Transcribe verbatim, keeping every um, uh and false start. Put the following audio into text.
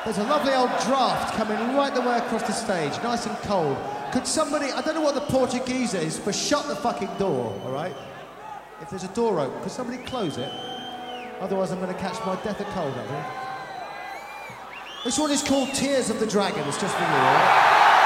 There's a lovely old draft coming right the way across the stage, nice and cold. Could somebody, I don't know what the Portuguese is, but shut the fucking door, all right? If there's a door open, could somebody close it? Otherwise I'm going to catch my death of cold up here. This one is called Tears of the Dragon, it's just for you, all right?